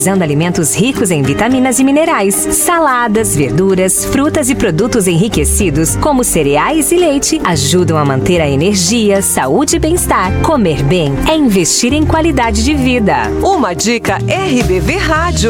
Usando alimentos ricos em vitaminas e minerais, saladas, verduras, frutas e produtos enriquecidos, como cereais e leite, ajudam a manter a energia, saúde e bem-estar. Comer bem é investir em qualidade de vida. Uma dica RBV Rádio.